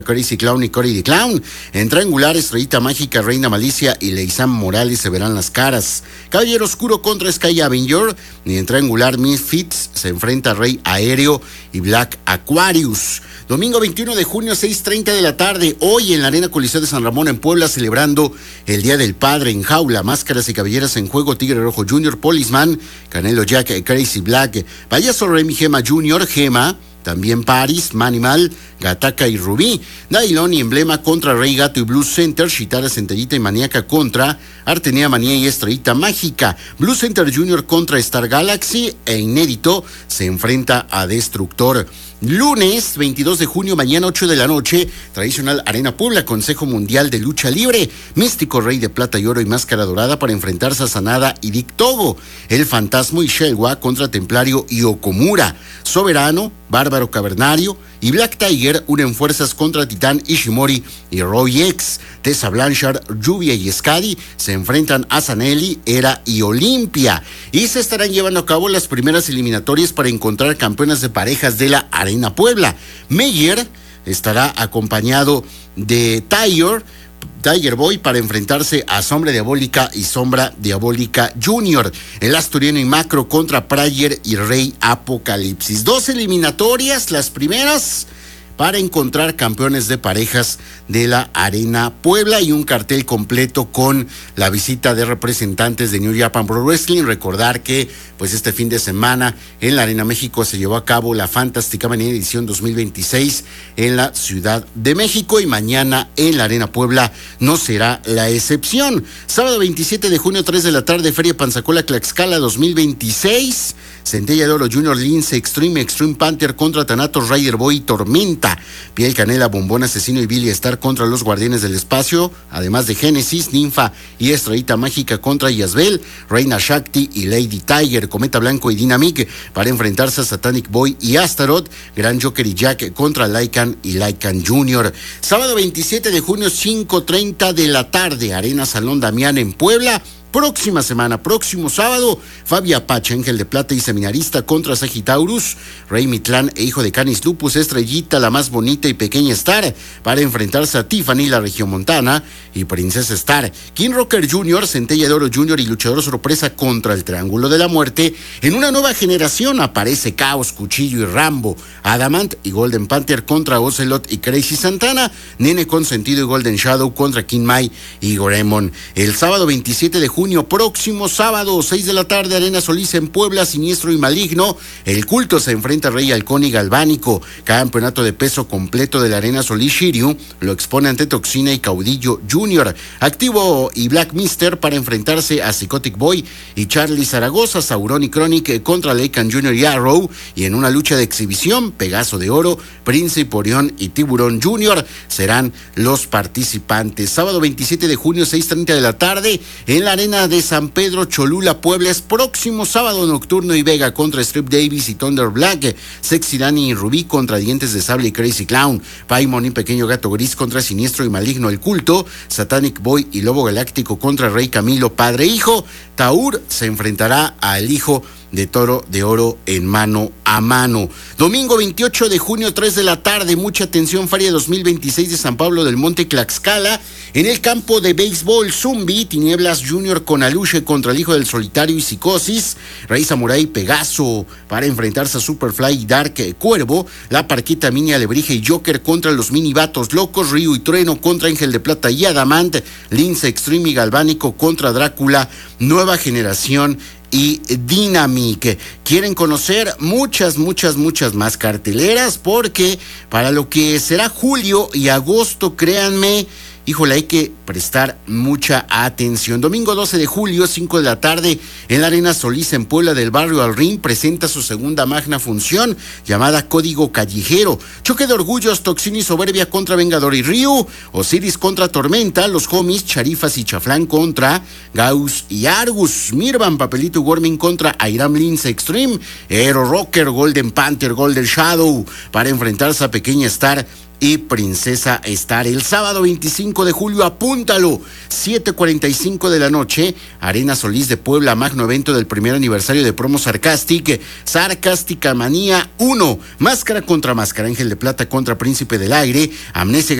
Crazy Clown y Cory the Clown. En triangular, Estrellita Mágica, Reina Malicia y Leizam Morales se verán las caras. Caballero Oscuro contra Sky Avenger. Y en triangular, Misfits se enfrenta a Rey Aéreo y Black Aquarius. Domingo 21 de junio, 6:30 de la tarde. Hoy en la Arena Coliseo de San Ramón en Puebla, celebrando el Día del Padre en jaula. Máscaras y cabelleras en juego. Tigre Rojo Jr., Policeman, Canelo Jack, Crazy Black, Payaso Remy Gema Jr., Gema. También Paris, Manimal, Gataca y Rubí. Dailon y Emblema contra Rey Gato y Blue Center. Chitara, Centellita y Maníaca contra Artenea Manía y Estrellita Mágica. Blue Center Jr. contra Star Galaxy. E Inédito se enfrenta a Destructor. Lunes 22 de junio, mañana 8 de la noche, tradicional Arena Puebla, Consejo Mundial de Lucha Libre. Místico, Rey de Plata y Oro y Máscara Dorada para enfrentarse a Sanada y Dick Togo. El Fantasma y Shelwa contra Templario y Okomura. Soberano, Bárbaro Cavernario y Black Tiger unen fuerzas contra Titán Ishimori y Roy X. Tessa Blanchard, Lluvia y Scadi se enfrentan a Zanelli, Era y Olimpia. Y se estarán llevando a cabo las primeras eliminatorias para encontrar campeonas de parejas de la Arena Puebla. Meyer estará acompañado de Tiger Boy para enfrentarse a Sombra Diabólica y Sombra Diabólica Junior. El Asturiano y Macro contra Prayer y Rey Apocalipsis. 2 eliminatorias, las primeras para encontrar campeones de parejas de la Arena Puebla y un cartel completo con la visita de representantes de New Japan Pro Wrestling. Recordar que pues este fin de semana en la Arena México se llevó a cabo la Fantástica Manía edición 2026 en la Ciudad de México y mañana en la Arena Puebla no será la excepción. Sábado 27 de junio, 3 de la tarde, Feria Panzacola Tlaxcala 2026. Centella de Oro Junior, Lince, Extreme Panther contra Thanatos, Rider Boy y Tormenta. Piel Canela, Bombón Asesino y Billy Star contra los Guardianes del Espacio, además de Génesis, Ninfa y Estrellita Mágica contra Yazbel, Reina Shakti y Lady Tiger, Cometa Blanco y Dynamic para enfrentarse a Satanic Boy y Astaroth, Gran Joker y Jack contra Lycan y Lycan Jr. Sábado 27 de junio, 5:30 de la tarde, Arena Salón Damián en Puebla. Próxima semana, próximo sábado, Fabi Apache, Ángel de Plata y Seminarista contra Sagitaurus, Rey Mitlán e hijo de Canis Lupus, Estrellita, la más bonita y pequeña Star, para enfrentarse a Tiffany, la Regiomontana y Princesa Star. King Rocker Jr., Centella de Oro Jr. y Luchador Sorpresa contra el Triángulo de la Muerte. En una nueva generación aparece Caos, Cuchillo y Rambo, Adamant y Golden Panther contra Ocelot y Crazy Santana, Nene Consentido y Golden Shadow contra King Mai y Goremon. El sábado 27 de junio, próximo sábado, 6 de la tarde, Arena Solís en Puebla, Siniestro y Maligno. El Culto se enfrenta a Rey Halcón y Galvánico. Campeonato de peso completo de la Arena Solís Shiryu lo expone ante Toxina y Caudillo Jr. Activo y Black Mister para enfrentarse a Psychotic Boy y Charlie Zaragoza, Sauron y Chronic contra Lycan Jr. y Arrow. Y en una lucha de exhibición, Pegaso de Oro, Príncipe Orión y Tiburón Jr. serán los participantes. Sábado 27 de junio, 6:30 de la tarde, en la Arena de San Pedro Cholula, Puebla. Es próximo sábado, Nocturno y Vega contra Strip Davis y Thunder Black, Sexy Dani y Rubí contra Dientes de Sable y Crazy Clown, Paimon y Pequeño Gato Gris contra Siniestro y Maligno el Culto, Satanic Boy y Lobo Galáctico contra Rey Camilo Padre Hijo. Taur se enfrentará al hijo de Toro de Oro en Mano a Mano. Domingo 28 de junio, 3 de la tarde, mucha atención, Feria 2026 de San Pablo del Monte, Tlaxcala. En el campo de béisbol, Zumbi, Tinieblas Jr. con Aluche contra el Hijo del Solitario y Psicosis, Rey Samurai Pegaso para enfrentarse a Superfly y Dark Cuervo, La Parquita Mini Alebrije y Joker contra los Mini Vatos Locos, Río y Trueno contra Ángel de Plata y Adamant, Lince Extreme y Galvánico contra Drácula, Nueva Generación y Dynamic. Quieren conocer muchas más carteleras, porque para lo que será julio y agosto, créanme, híjole, hay que prestar mucha atención. Domingo 12 de julio, 5 de la tarde, en la Arena Solís en Puebla del Barrio al Ring, presenta su segunda magna función llamada Código Callejero. Choque de orgullos, Toxina y Soberbia contra Vengador y Ryu, Osiris contra Tormenta, los homies Charifas y Chaflán contra Gauss y Argus, Mirvan, Papelito y Warming contra Airam Lince Extreme, Hero Rocker, Golden Panther, Golden Shadow para enfrentarse a Pequeña Star y Princesa Star. El sábado 25 de julio, apúntalo, 7:45 de la noche, Arena Solís de Puebla, magno evento del primer aniversario de Promo Sarcastic, Sarcástica Manía 1, Máscara contra Máscara, Ángel de Plata contra Príncipe del Aire, Amnesia